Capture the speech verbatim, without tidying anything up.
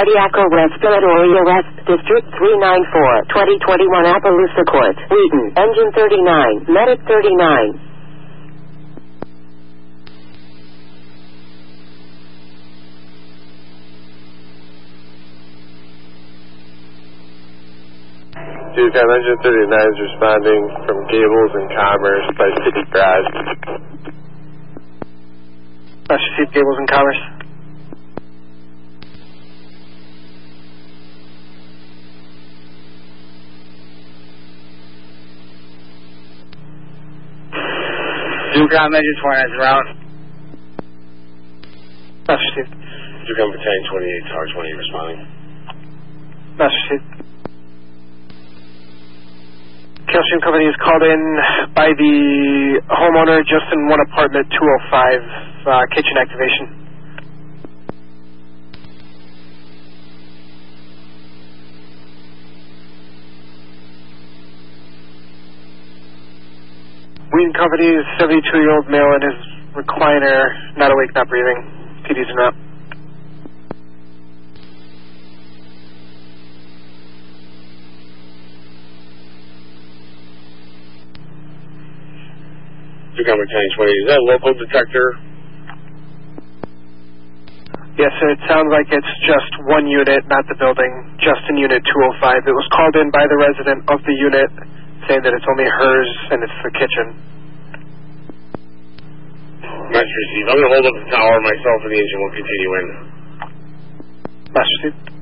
Cardiaco West, Philadelphia West, District three nine four, twenty twenty-one Appaloosa Court, Wheaton, Engine thirty-nine, Medic thirty-nine. Tucson Engine thirty-nine is responding from Gables and Commerce by City Garage. Massachusetts Gables and Commerce. Tucson Engine twenty-nine is around. Massachusetts. Tucson Battalion twenty-eight, Tower twenty responding. Massachusetts. Kill Stream Company is called in by the homeowner just in one apartment, two oh five, uh, kitchen activation. Wheaton Company is seventy-two-year-old male in his recliner, not awake, not breathing. T Ds are not. Tucson Battalion twenty, is that a local detector? Yes, sir, it sounds like it's just one unit, not the building, just in unit two oh five. It was called in by the resident of the unit, saying that it's only hers and it's the kitchen. Master Steve, I'm going to hold up the tower myself and the engine will continue in. Master Steve.